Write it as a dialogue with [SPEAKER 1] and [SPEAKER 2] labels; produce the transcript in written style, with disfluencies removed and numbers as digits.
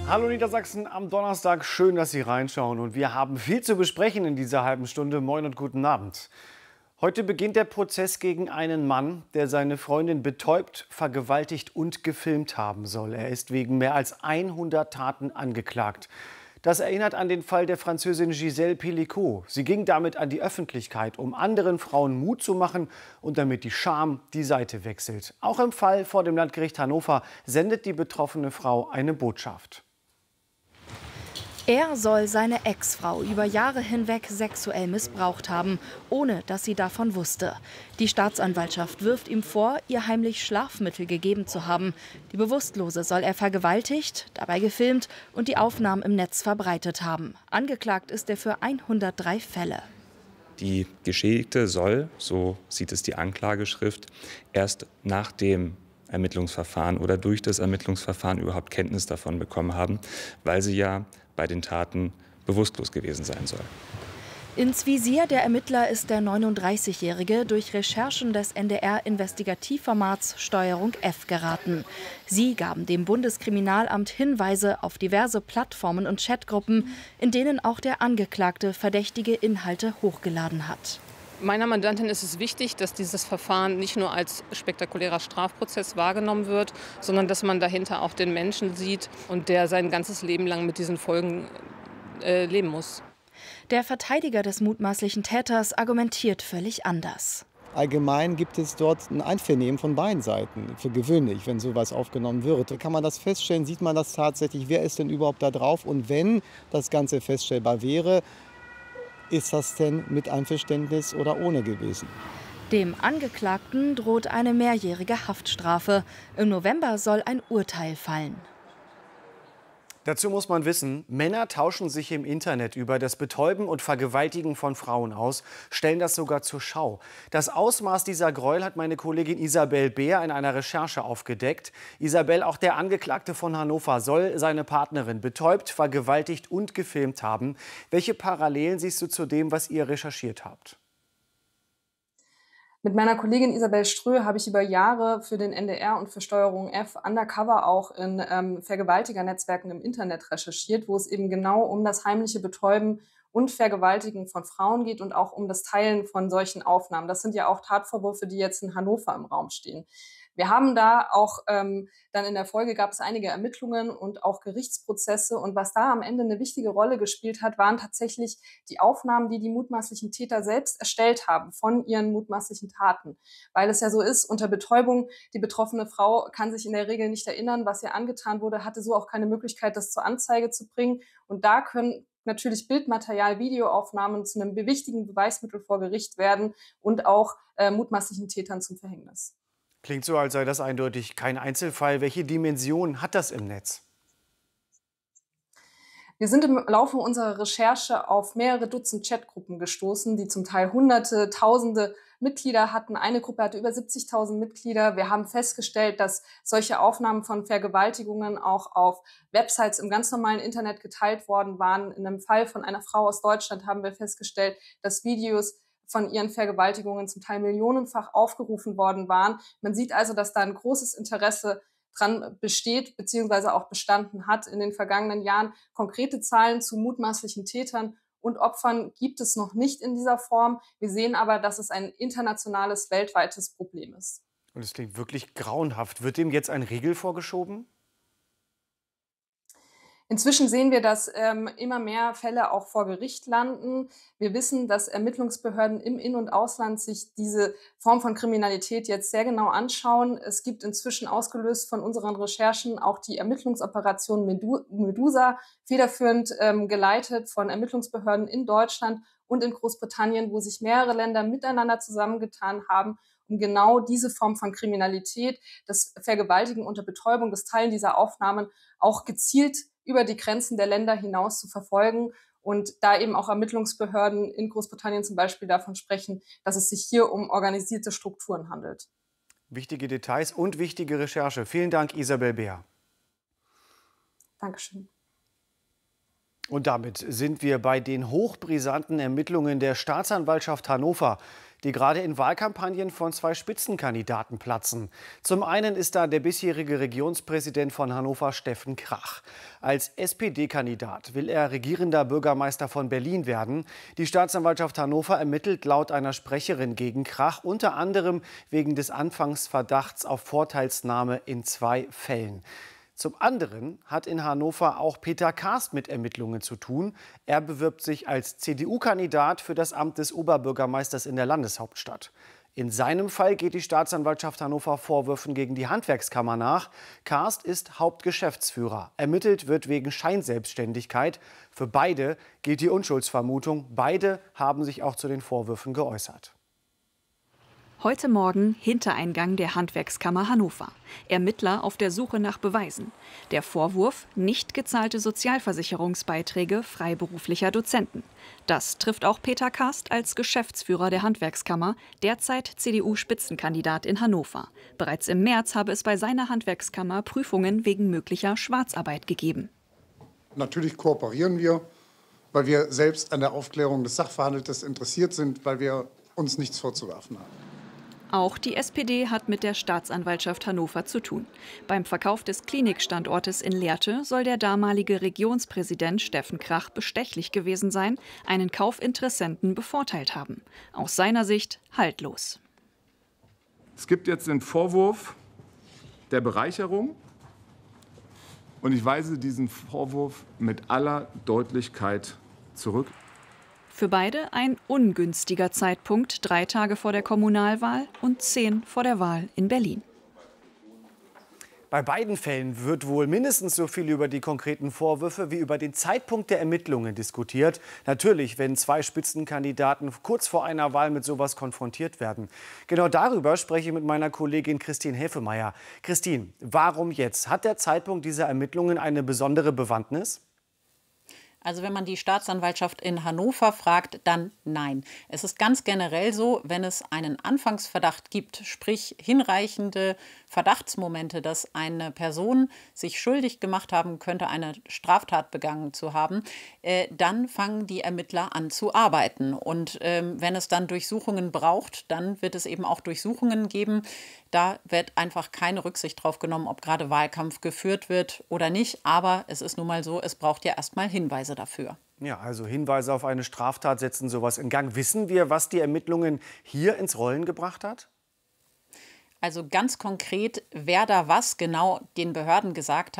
[SPEAKER 1] Hallo Niedersachsen am Donnerstag, schön, dass Sie reinschauen und wir haben viel zu besprechen in dieser halben Stunde. Moin und guten Abend. Heute beginnt der Prozess gegen einen Mann, der seine Freundin betäubt, vergewaltigt und gefilmt haben soll. Er ist wegen mehr als 100 Taten angeklagt. Das erinnert an den Fall der Französin Gisèle Pelicot. Sie ging damit an die Öffentlichkeit, um anderen Frauen Mut zu machen und damit die Scham die Seite wechselt. Auch im Fall vor dem Landgericht Hannover sendet die betroffene Frau eine Botschaft.
[SPEAKER 2] Er soll seine Ex-Frau über Jahre hinweg sexuell missbraucht haben, ohne dass sie davon wusste. Die Staatsanwaltschaft wirft ihm vor, ihr heimlich Schlafmittel gegeben zu haben. Die Bewusstlose soll er vergewaltigt, dabei gefilmt und die Aufnahmen im Netz verbreitet haben. Angeklagt ist er für 103 Fälle.
[SPEAKER 3] Die Geschädigte soll, so sieht es die Anklageschrift, erst nach dem Ermittlungsverfahren oder durch das Ermittlungsverfahren überhaupt Kenntnis davon bekommen haben, weil sie ja bei den Taten bewusstlos gewesen sein soll.
[SPEAKER 2] Ins Visier der Ermittler ist der 39-Jährige durch Recherchen des NDR-Investigativformats Steuerung F geraten. Sie gaben dem Bundeskriminalamt Hinweise auf diverse Plattformen und Chatgruppen, in denen auch der Angeklagte verdächtige Inhalte hochgeladen hat.
[SPEAKER 4] Meiner Mandantin ist es wichtig, dass dieses Verfahren nicht nur als spektakulärer Strafprozess wahrgenommen wird, sondern dass man dahinter auch den Menschen sieht und der sein ganzes Leben lang mit diesen Folgen leben muss.
[SPEAKER 2] Der Verteidiger des mutmaßlichen Täters argumentiert völlig anders.
[SPEAKER 5] Allgemein gibt es dort ein Einvernehmen von beiden Seiten. Für gewöhnlich, wenn sowas aufgenommen wird. Kann man das feststellen, sieht man das tatsächlich, wer ist denn überhaupt da drauf? Und wenn das Ganze feststellbar wäre, ist das denn mit Einverständnis oder ohne gewesen?
[SPEAKER 2] Dem Angeklagten droht eine mehrjährige Haftstrafe. Im November soll ein Urteil fallen.
[SPEAKER 1] Dazu muss man wissen, Männer tauschen sich im Internet über das Betäuben und Vergewaltigen von Frauen aus, stellen das sogar zur Schau. Das Ausmaß dieser Gräuel hat meine Kollegin Isabel Beer in einer Recherche aufgedeckt. Isabel, auch der Angeklagte von Hannover soll seine Partnerin betäubt, vergewaltigt und gefilmt haben. Welche Parallelen siehst du zu dem, was ihr recherchiert habt?
[SPEAKER 6] Mit meiner Kollegin Isabel Ströh habe ich über Jahre für den NDR und für Steuerung F undercover auch in Vergewaltigernetzwerken im Internet recherchiert, wo es eben genau um das heimliche Betäuben und Vergewaltigen von Frauen geht und auch um das Teilen von solchen Aufnahmen. Das sind ja auch Tatvorwürfe, die jetzt in Hannover im Raum stehen. Wir haben da auch dann in der Folge gab es einige Ermittlungen und auch Gerichtsprozesse. Und was da am Ende eine wichtige Rolle gespielt hat, waren tatsächlich die Aufnahmen, die die mutmaßlichen Täter selbst erstellt haben von ihren mutmaßlichen Taten. Weil es ja so ist, unter Betäubung, die betroffene Frau kann sich in der Regel nicht erinnern, was ihr angetan wurde, hatte so auch keine Möglichkeit, das zur Anzeige zu bringen. Und da können natürlich Bildmaterial, Videoaufnahmen zu einem wichtigen Beweismittel vor Gericht werden und auch mutmaßlichen Tätern zum Verhängnis.
[SPEAKER 1] Klingt so, als sei das eindeutig kein Einzelfall. Welche Dimension hat das im Netz?
[SPEAKER 6] Wir sind im Laufe unserer Recherche auf mehrere Dutzend Chatgruppen gestoßen, die zum Teil Hunderte, Tausende Mitglieder hatten. Eine Gruppe hatte über 70.000 Mitglieder. Wir haben festgestellt, dass solche Aufnahmen von Vergewaltigungen auch auf Websites im ganz normalen Internet geteilt worden waren. In einem Fall von einer Frau aus Deutschland haben wir festgestellt, dass Videos von ihren Vergewaltigungen zum Teil millionenfach aufgerufen worden waren. Man sieht also, dass da ein großes Interesse dran besteht, beziehungsweise auch bestanden hat in den vergangenen Jahren. Konkrete Zahlen zu mutmaßlichen Tätern und Opfern gibt es noch nicht in dieser Form. Wir sehen aber, dass es ein internationales, weltweites Problem ist.
[SPEAKER 1] Und es klingt wirklich grauenhaft. Wird dem jetzt ein Riegel vorgeschoben?
[SPEAKER 6] Inzwischen sehen wir, dass immer mehr Fälle auch vor Gericht landen. Wir wissen, dass Ermittlungsbehörden im In- und Ausland sich diese Form von Kriminalität jetzt sehr genau anschauen. Es gibt inzwischen ausgelöst von unseren Recherchen auch die Ermittlungsoperation Medusa, federführend geleitet von Ermittlungsbehörden in Deutschland und in Großbritannien, wo sich mehrere Länder miteinander zusammengetan haben, um genau diese Form von Kriminalität, das Vergewaltigen unter Betäubung, das Teilen dieser Aufnahmen auch gezielt über die Grenzen der Länder hinaus zu verfolgen und da eben auch Ermittlungsbehörden in Großbritannien zum Beispiel davon sprechen, dass es sich hier um organisierte Strukturen handelt.
[SPEAKER 1] Wichtige Details und wichtige Recherche. Vielen Dank, Isabel Beer.
[SPEAKER 6] Dankeschön.
[SPEAKER 1] Und damit sind wir bei den hochbrisanten Ermittlungen der Staatsanwaltschaft Hannover. die gerade in Wahlkampagnen von zwei Spitzenkandidaten platzen. Zum einen ist da der bisherige Regionspräsident von Hannover, Steffen Krach. Als SPD-Kandidat will er regierender Bürgermeister von Berlin werden. Die Staatsanwaltschaft Hannover ermittelt laut einer Sprecherin gegen Krach unter anderem wegen des Anfangsverdachts auf Vorteilsnahme in 2 Fällen. Zum anderen hat in Hannover auch Peter Karst mit Ermittlungen zu tun. Er bewirbt sich als CDU-Kandidat für das Amt des Oberbürgermeisters in der Landeshauptstadt. In seinem Fall geht die Staatsanwaltschaft Hannover Vorwürfen gegen die Handwerkskammer nach. Karst ist Hauptgeschäftsführer. Ermittelt wird wegen Scheinselbstständigkeit. Für beide gilt die Unschuldsvermutung. Beide haben sich auch zu den Vorwürfen geäußert.
[SPEAKER 7] Heute Morgen Hintereingang der Handwerkskammer Hannover. Ermittler auf der Suche nach Beweisen. Der Vorwurf: nicht gezahlte Sozialversicherungsbeiträge freiberuflicher Dozenten. Das trifft auch Peter Karst als Geschäftsführer der Handwerkskammer, derzeit CDU-Spitzenkandidat in Hannover. Bereits im März habe es bei seiner Handwerkskammer Prüfungen wegen möglicher Schwarzarbeit gegeben.
[SPEAKER 8] Natürlich kooperieren wir, weil wir selbst an der Aufklärung des Sachverhaltes interessiert sind, weil wir uns nichts vorzuwerfen haben.
[SPEAKER 7] Auch die SPD hat mit der Staatsanwaltschaft Hannover zu tun. Beim Verkauf des Klinikstandortes in Lehrte soll der damalige Regionspräsident Steffen Krach bestechlich gewesen sein, einen Kaufinteressenten bevorteilt haben. Aus seiner Sicht haltlos.
[SPEAKER 9] Es gibt jetzt den Vorwurf der Bereicherung. Und ich weise diesen Vorwurf mit aller Deutlichkeit zurück.
[SPEAKER 7] Für beide ein ungünstiger Zeitpunkt, 3 Tage vor der Kommunalwahl und 10 vor der Wahl in Berlin.
[SPEAKER 1] Bei beiden Fällen wird wohl mindestens so viel über die konkreten Vorwürfe wie über den Zeitpunkt der Ermittlungen diskutiert. Natürlich, wenn 2 Spitzenkandidaten kurz vor einer Wahl mit sowas konfrontiert werden. Genau darüber spreche ich mit meiner Kollegin Christine Häfemeyer. Christine, warum jetzt? Hat der Zeitpunkt dieser Ermittlungen eine besondere Bewandtnis?
[SPEAKER 10] Also wenn man die Staatsanwaltschaft in Hannover fragt, dann nein. Es ist ganz generell so, wenn es einen Anfangsverdacht gibt, sprich hinreichende Verdachtsmomente, dass eine Person sich schuldig gemacht haben könnte, eine Straftat begangen zu haben, dann fangen die Ermittler an zu arbeiten. Und wenn es dann Durchsuchungen braucht, dann wird es eben auch Durchsuchungen geben. Da wird einfach keine Rücksicht drauf genommen, ob gerade Wahlkampf geführt wird oder nicht. Aber es ist nun mal so, es braucht ja erstmal Hinweise dafür.
[SPEAKER 1] Ja, also Hinweise auf eine Straftat setzen sowas in Gang. Wissen wir, was die Ermittlungen hier ins Rollen gebracht hat?
[SPEAKER 10] Also ganz konkret, wer da was genau den Behörden gesagt hat,